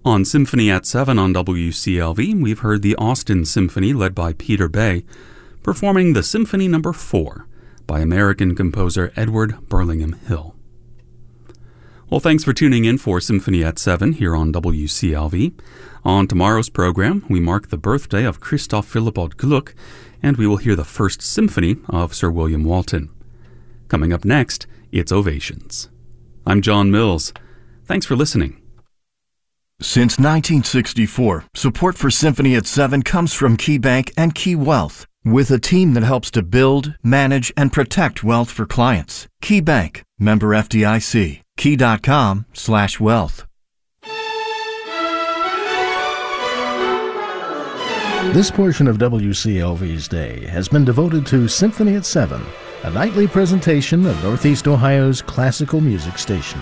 On Symphony at 7 on WCLV, we've heard the Austin Symphony led by Peter Bay, performing the Symphony No. 4 by American composer Edward Burlingham Hill. Well, thanks for tuning in for Symphony at 7 here on WCLV. On tomorrow's program, we mark the birthday of Christoph Philippot Gluck, and we will hear the first symphony of Sir William Walton. Coming up next, it's Ovations. I'm John Mills. Thanks for listening. Since 1964, support for Symphony at 7 comes from KeyBank and Key Wealth, with a team that helps to build, manage, and protect wealth for clients. KeyBank, member FDIC, key.com/wealth. This portion of WCLV's Day has been devoted to Symphony at 7, a nightly presentation of Northeast Ohio's classical music station.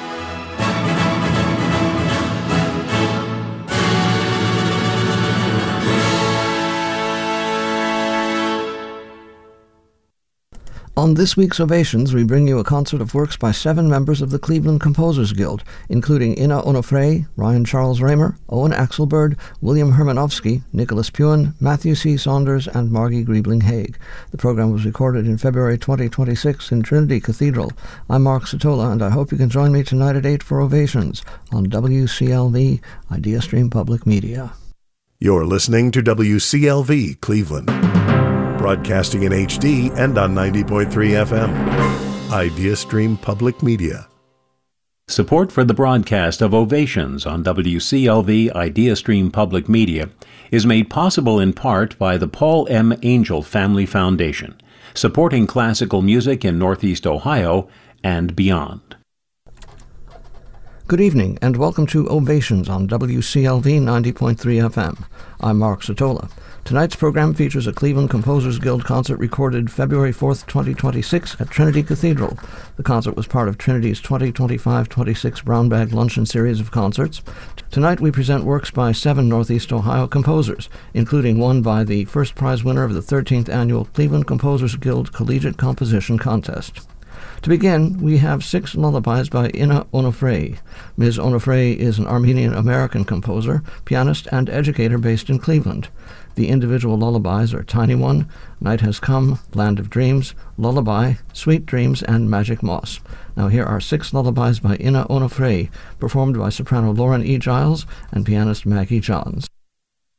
On this week's Ovations, we bring you a concert of works by 7 members of the Cleveland Composers Guild, including Ina Onofre, Ryan Charles Raymer, Owen Axelberg, William Hermanowski, Nicholas Puan, Matthew C. Saunders, and Margie Griebling-Haig. The program was recorded in February 2026 in Trinity Cathedral. I'm Mark Sotola, and I hope you can join me tonight at 8 for Ovations on WCLV, IdeaStream Public Media. You're listening to WCLV Cleveland, broadcasting in HD and on 90.3 FM. IdeaStream Public Media. Support for the broadcast of Ovations on WCLV IdeaStream Public Media is made possible in part by the Paul M. Angel Family Foundation, supporting classical music in Northeast Ohio and beyond. Good evening, and welcome to Ovations on WCLV 90.3 FM. I'm Mark Sotola. Tonight's program features a Cleveland Composers Guild concert recorded February 4th, 2026 at Trinity Cathedral. The concert was part of Trinity's 2025-26 Brown Bag Luncheon series of concerts. Tonight we present works by 7 Northeast Ohio composers, including one by the first prize winner of the 13th Annual Cleveland Composers Guild Collegiate Composition Contest. To begin, we have 6 lullabies by Ina Onofre. Ms. Onofre is an Armenian-American composer, pianist, and educator based in Cleveland. The individual lullabies are Tiny One, Night Has Come, Land of Dreams, Lullaby, Sweet Dreams, and Magic Moss. Now here are 6 lullabies by Ina Onofre, performed by soprano Lauren E. Giles and pianist Maggie Johns.